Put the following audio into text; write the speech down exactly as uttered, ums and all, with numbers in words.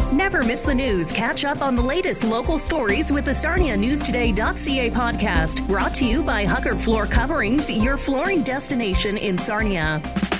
Never miss the news. Catch up on the latest local stories with the Sarnia News Today dot C A podcast. Brought to you by Huckert Floor Coverings, your flooring destination in Sarnia.